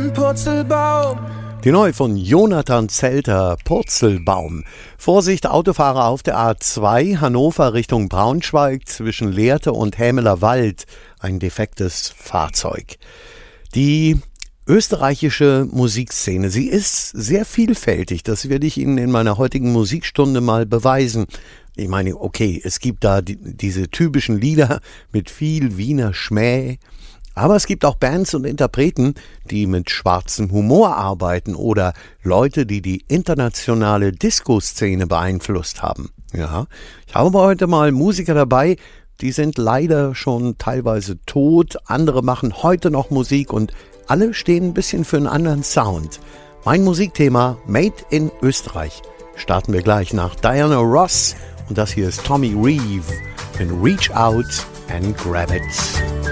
einen Purzelbaum. Die neue von Jonathan Zelter, Purzelbaum. Vorsicht, Autofahrer auf der A2, Hannover Richtung Braunschweig, zwischen Lehrte und Hämeler Wald, ein defektes Fahrzeug. Die österreichische Musikszene, sie ist sehr vielfältig, das werde ich Ihnen in meiner heutigen Musikstunde mal beweisen. Ich meine, okay, es gibt da diese typischen Lieder mit viel Wiener Schmäh, aber es gibt auch Bands und Interpreten, die mit schwarzem Humor arbeiten oder Leute, die die internationale Disco-Szene beeinflusst haben. Ja, ich habe heute mal Musiker dabei, die sind leider schon teilweise tot, andere machen heute noch Musik und alle stehen ein bisschen für einen anderen Sound. Mein Musikthema Made in Österreich. Starten wir gleich nach Diana Ross und das hier ist Tommy Reeve in Reach Out and Grab It.